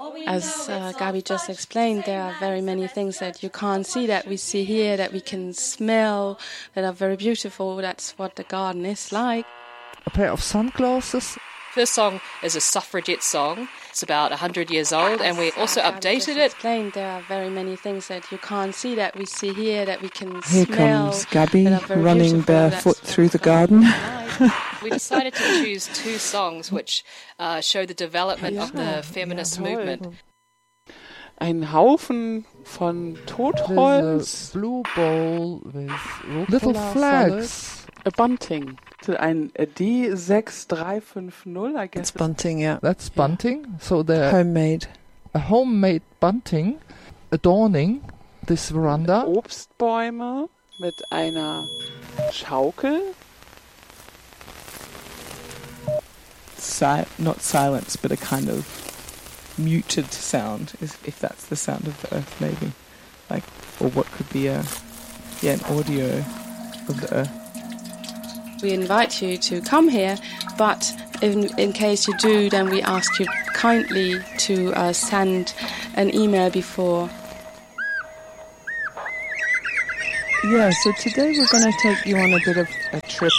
As Gabi just explained, there are very many things that you can't see that we see here, that we can smell, that are very beautiful. That's what the garden is like. A pair of sunglasses. First song is a suffragette song. It's about 100 years old, and we also updated it. Explained, there are very many things that you can't see that we see here, that we can here smell. Here comes Gabi running barefoot through the garden. We decided to choose two songs which show the development of the feminist movement. Ein Haufen von Totholz. A blue bowl with little flags. A bunting. Ein D6350, I guess. It's bunting, yeah. That's bunting. So they're homemade. A homemade bunting adorning this veranda. Obstbäume mit einer Schaukel. Not silence, but a kind of muted sound, if that's the sound of the earth, maybe. Like, or what could be an audio of the earth. We invite you to come here, but in case you do, then we ask you kindly to send an email before. Yeah, so today we're going to take you on a bit of a trip.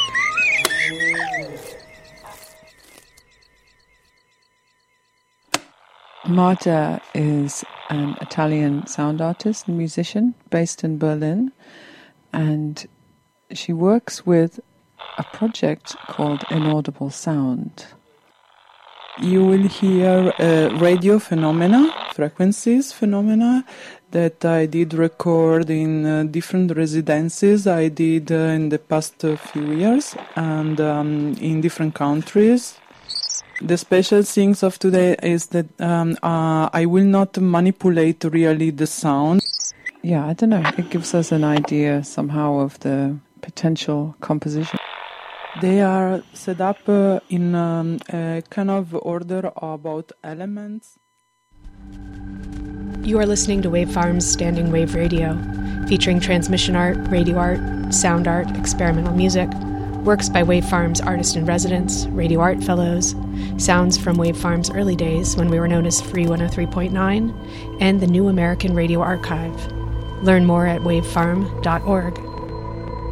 Marta is an Italian sound artist and musician based in Berlin, and she works with a project called Inaudible Sound. You will hear radio phenomena, frequencies phenomena that I did record in different residencies I did in the past few years and in different countries. The special things of today is that I will not manipulate really the sound. Yeah, I don't know. It gives us an idea somehow of the potential composition. They are set up in a kind of order about elements. You are listening to Wave Farm's Standing Wave Radio, featuring transmission art, radio art, sound art, experimental music, works by Wave Farm's artist-in-residence, radio art fellows, sounds from Wave Farm's early days when we were known as Free 103.9, and the New American Radio Archive. Learn more at wavefarm.org.